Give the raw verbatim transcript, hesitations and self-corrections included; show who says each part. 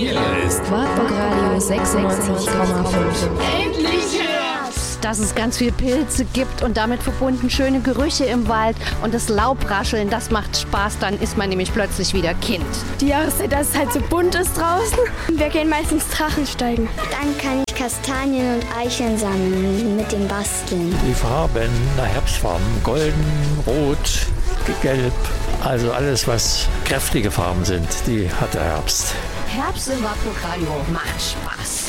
Speaker 1: Hier ist
Speaker 2: Wartburg Radio sechsundneunzig Komma fünf.
Speaker 1: Endlich Herbst!
Speaker 3: Dass es ganz viel Pilze gibt und damit verbunden schöne Gerüche im Wald und das Laubrascheln, das macht Spaß, dann ist man nämlich plötzlich wieder Kind.
Speaker 4: Die Jahreszeit, dass es halt so bunt ist draußen. Wir gehen meistens Drachensteigen.
Speaker 5: Dann kann ich Kastanien und Eicheln sammeln mit dem Basteln.
Speaker 6: Die Farben, na, Herbstfarben, golden, rot, gelb, also alles, was kräftige Farben sind, die hat der Herbst.
Speaker 3: Herbst im Wartburg Radio macht Spaß.